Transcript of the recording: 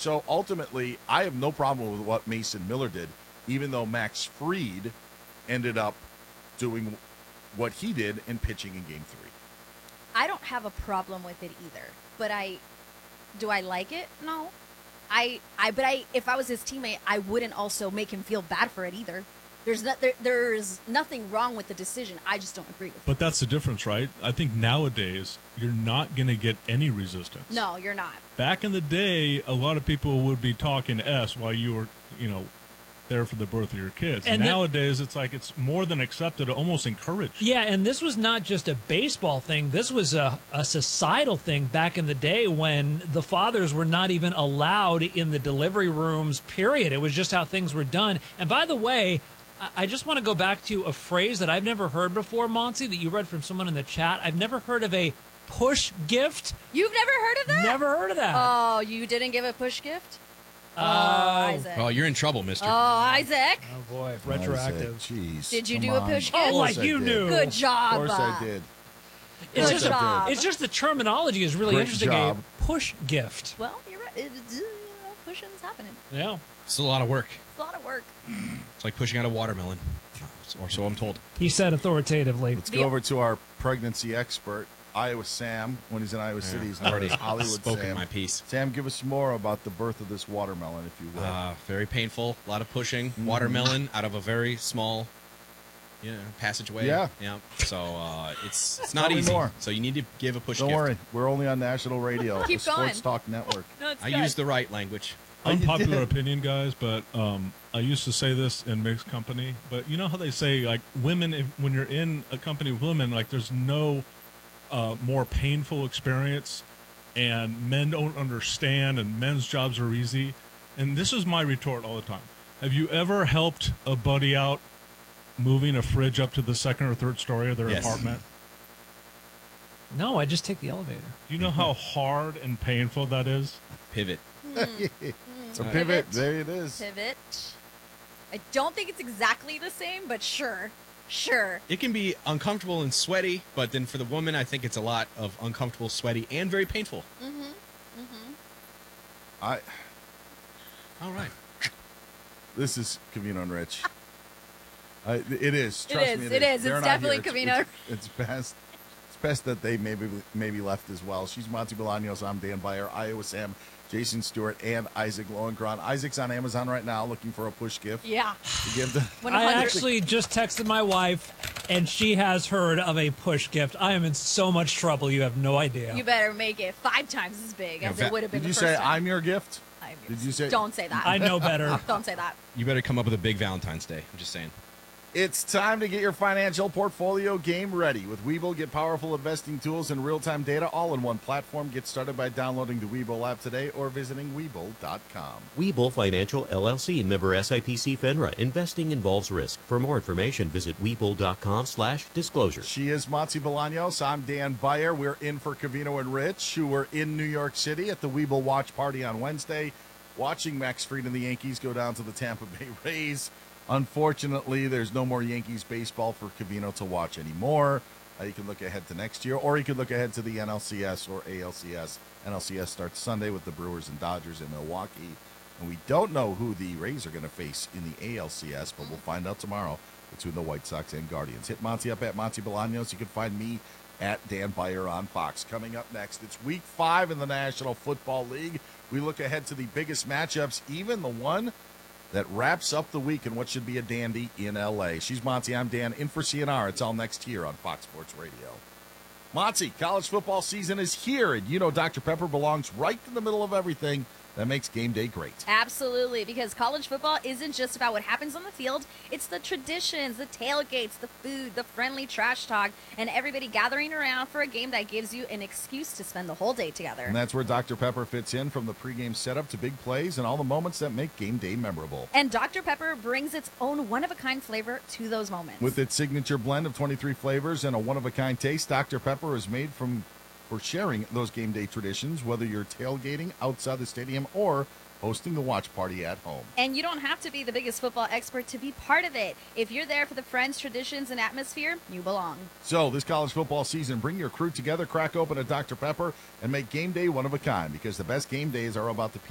So ultimately, I have no problem with what Mason Miller did, even though Max Fried ended up doing what he did in pitching in Game 3. I don't have a problem with it either, but do I like it? No. But if I was his teammate, I wouldn't also make him feel bad for it either. There's nothing wrong with the decision. I just don't agree with it. But that's the difference, right? I think nowadays you're not going to get any resistance. No, you're not. Back in the day, a lot of people would be talking S while you were, there for the birth of your kids. And nowadays, it's like it's more than accepted, almost encouraged. Yeah, and this was not just a baseball thing. This was a societal thing back in the day when the fathers were not even allowed in the delivery rooms, period. It was just how things were done. And by the way, I just want to go back to a phrase that I've never heard before, Monty, that you read from someone in the chat. I've never heard of a push gift. You've never heard of that? Never heard of that. Oh, you didn't give a push gift? Isaac. Well, you're in trouble, mister. Oh, Isaac. Oh, boy. Retroactive. Jeez. Did you do a push gift? Oh, like you knew. Good job. Of course I did. It's just the terminology is really Great interesting. job. A push gift. Well, you're right. Pushing's happening. Yeah. It's a lot of work. It's a lot of work. It's like pushing out a watermelon, or so I'm told. He said authoritatively. Let's go over to our pregnancy expert, Iowa Sam. When he's in Iowa City, he's known as Hollywood spoken Sam. my piece. Sam, give us more about the birth of this watermelon, if you will. Very painful. A lot of pushing. Watermelon out of a very small, passageway. Yeah. So it's not Tell me easy. more. So you need to give a push Don't gift. worry, we're only on national radio, Keep the Sports going. Talk Network. No, it's I good. use the right language. Unpopular did. opinion, guys, but I used to say this in mixed company. But you know how they say, like, women, when you're in a company with women, like, there's no more painful experience, and men don't understand, and men's jobs are easy. And this is my retort all the time. Have you ever helped a buddy out moving a fridge up to the second or third story of their Yes. apartment? No, I just take the elevator. Do you know how hard and painful that is? Pivot. It's a pivot. There it is. Pivot. I don't think it's exactly the same, but sure. It can be uncomfortable and sweaty, but then for the woman, I think it's a lot of uncomfortable, sweaty, and very painful. I. All right. This is Covino and Rich. It is. It Trust is, me, it is. They're It's not definitely here. Covino. It's best. It's best that they maybe left as well. She's Monty Bolaños. I'm Dan Beyer. Iowa Sam, Jason Stewart, and Isaac Lowenkron. Isaac's on Amazon right now looking for a push gift. Yeah. To give to 100. I actually just texted my wife, and she has heard of a push gift. I am in so much trouble. You have no idea. You better make it 5 times as big as it would have been Did you the say first time. I'm your gift? Did you say? Don't say that. I know better. Don't say that. You better come up with a big Valentine's Day. I'm just saying. It's time to get your financial portfolio game ready. With Webull, get powerful investing tools and real-time data all in one platform. Get started by downloading the Webull app today or visiting Webull.com. Webull Financial LLC, member SIPC FINRA. Investing involves risk. For more information, visit Webull.com/disclosure. She is Monty Bolaños. I'm Dan Beyer. We're in for Covino and Rich, who were in New York City at the Webull watch party on Wednesday, watching Max Fried and the Yankees go down to the Tampa Bay Rays. Unfortunately, there's no more Yankees baseball for Covino to watch anymore. You can look ahead to next year, or you can look ahead to the NLCS or ALCS. NLCS starts Sunday with the Brewers and Dodgers in Milwaukee. And we don't know who the Rays are going to face in the ALCS, but we'll find out tomorrow between the White Sox and Guardians. Hit Monty up at Monty Bolaños. You can find me at Dan Beyer on Fox. Coming up next, it's Week 5 in the National Football League. We look ahead to the biggest matchups, even the one that wraps up the week in what should be a dandy in L.A. She's Monty. I'm Dan. In for CNR. It's all next here on Fox Sports Radio. Monty, college football season is here, and you know Dr. Pepper belongs right in the middle of everything that makes game day great. Absolutely, because college football isn't just about what happens on the field. It's the traditions, the tailgates, the food, the friendly trash talk, and everybody gathering around for a game that gives you an excuse to spend the whole day together. And that's where Dr. Pepper fits in, from the pregame setup to big plays and all the moments that make game day memorable. And Dr. Pepper brings its own one-of-a-kind flavor to those moments. With its signature blend of 23 flavors and a one-of-a-kind taste, Dr. Pepper is made for sharing those game day traditions, whether you're tailgating outside the stadium or hosting the watch party at home. And you don't have to be the biggest football expert to be part of it. If you're there for the friends, traditions, and atmosphere, you belong. So this college football season, bring your crew together, crack open a Dr. Pepper, and make game day one of a kind, because the best game days are about the people